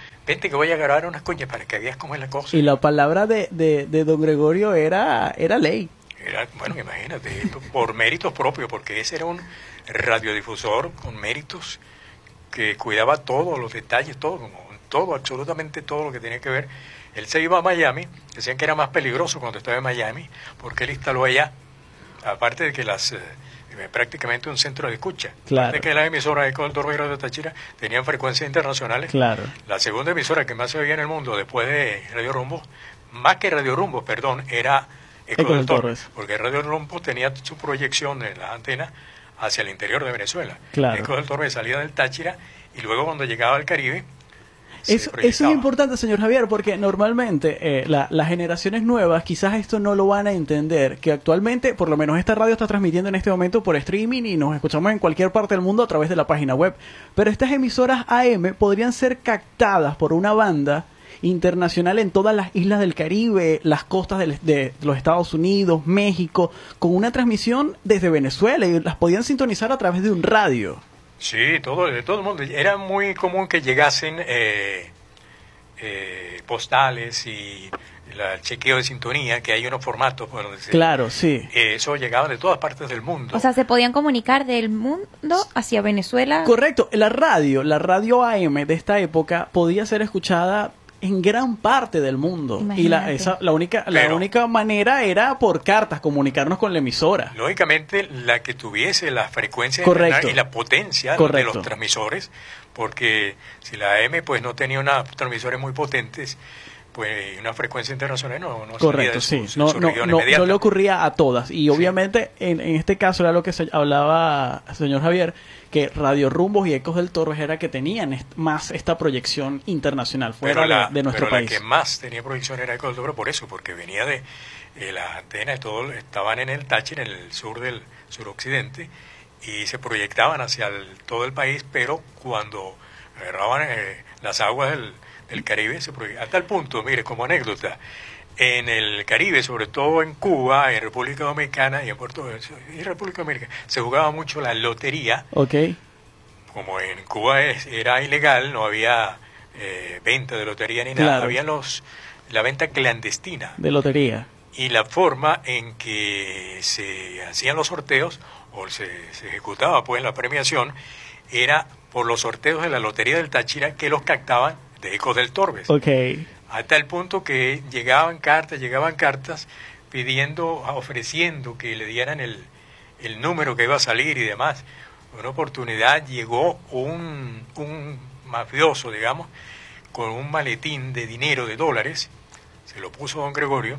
vente que voy a grabar unas cuñas para que veas cómo es la cosa. Y la palabra de don Gregorio era ley. Era, bueno, imagínate, por méritos propios, porque ese era un radiodifusor con méritos que cuidaba todos los detalles, todo, absolutamente todo lo que tenía que ver. Él se iba a Miami, decían que era más peligroso cuando estaba en Miami, porque él instaló allá, aparte de que prácticamente un centro de escucha. Claro. Aparte de que las emisoras de Eco del Torbe y Radio Táchira tenían frecuencias internacionales. Claro. La segunda emisora que más se oía en el mundo después de Radio Rumbo, más que Radio Rumbo, perdón, era Eco del Torbe, porque Radio Rumbo tenía su proyección en las antenas hacia el interior de Venezuela. Claro. Eco del Torbe salía del Táchira y luego cuando llegaba al Caribe eso es importante, señor Javier, porque normalmente las generaciones nuevas quizás esto no lo van a entender, que actualmente, por lo menos esta radio está transmitiendo en este momento por streaming y nos escuchamos en cualquier parte del mundo a través de la página web, pero estas emisoras AM podrían ser captadas por una banda internacional en todas las islas del Caribe, las costas de los Estados Unidos, México, con una transmisión desde Venezuela, y las podían sintonizar a través de un radio. Sí, de todo el mundo. Era muy común que llegasen postales y el chequeo de sintonía, que hay unos formatos por donde claro, sí. Eso llegaba de todas partes del mundo. O sea, se podían comunicar del mundo hacia Venezuela. Correcto. La radio AM de esta época podía ser escuchada en gran parte del mundo. Imagínate. Y la única manera era por cartas, comunicarnos con la emisora. Lógicamente, la que tuviese la frecuencia y la potencia de los transmisores, porque si la AM pues no tenía unos transmisores muy potentes, pues una frecuencia internacional no correcto, salía de sí. su región inmediata. No le ocurría a todas. Y obviamente en este caso era lo que se hablaba señor Javier, que Radio Rumbos y Ecos del Torres era que tenían más esta proyección internacional fuera de nuestro país. La que más tenía proyección era Ecos del Torres por eso, porque venía de las antenas, estaban en el Táchira, en el sur del suroccidente, y se proyectaban hacia todo el país, pero cuando agarraban las aguas del Caribe, a tal punto, mire, como anécdota, en el Caribe, sobre todo en Cuba, en República Dominicana y en República Dominicana, se jugaba mucho la lotería. Okay. Como en Cuba era ilegal, no había venta de lotería ni nada, había la venta clandestina de lotería. Y la forma en que se hacían los sorteos, o se ejecutaba pues la premiación, era por los sorteos de la Lotería del Táchira, que los captaban de Ecos del Torbes. Okay. A tal punto que llegaban cartas ofreciendo que le dieran el número que iba a salir y demás. Una oportunidad llegó un mafioso, digamos, con un maletín de dinero, de dólares, se lo puso don Gregorio,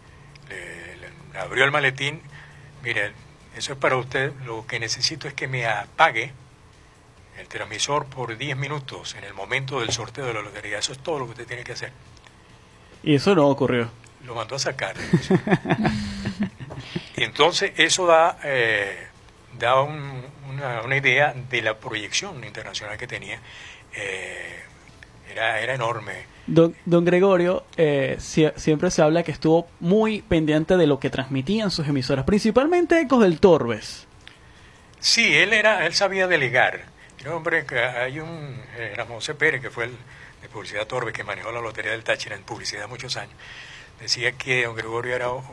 le abrió el maletín, mire, eso es para usted, lo que necesito es que me apague el transmisor por 10 minutos en el momento del sorteo de la lotería. Eso es todo lo que usted tiene que hacer. Y eso no ocurrió. Lo mandó a sacar. Y entonces eso da una idea de la proyección internacional que tenía. Era enorme. Don Gregorio siempre se habla que estuvo muy pendiente de lo que transmitían sus emisoras, principalmente Ecos del Torbes. Sí, él sabía delegar. Era un hombre que hay Ramón C. Pérez, que fue el de Publicidad Torbe, que manejó la Lotería del Táchira en publicidad muchos años, decía que don Gregorio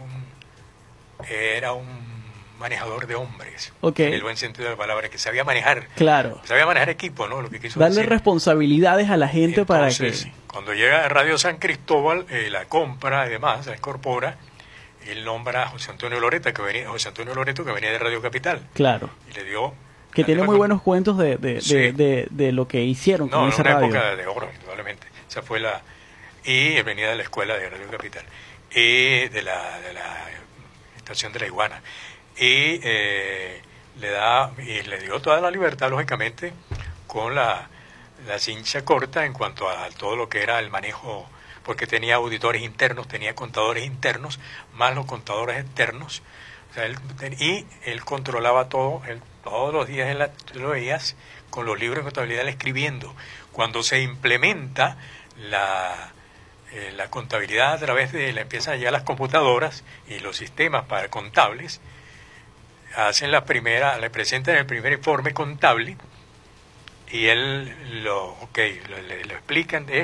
era un manejador de hombres, okay, en el buen sentido de la palabra, que sabía manejar, sabía manejar equipo, ¿no? Lo que quiso darle decir. Responsabilidades a la gente. Entonces, para que cuando llega a Radio San Cristóbal, la compra y demás, la incorpora, él nombra a José Antonio Loreto, que venía de Radio Capital. Claro. Y le dio... Que tiene muy buenos cuentos de lo que hicieron con esa radio. Una época de oro, indudablemente. Esa fue y venía de la escuela de Radio Capital. Y de la estación de La Iguana. Y le dio toda la libertad, lógicamente, con la cincha corta en cuanto a todo lo que era el manejo, porque tenía auditores internos, tenía contadores internos, más los contadores externos. O sea, él controlaba todo, todos los días lo veías con los libros de contabilidad escribiendo. Cuando se implementa la contabilidad a través empiezan a llegar las computadoras y los sistemas para contables, le presentan el primer informe contable y él lo explican,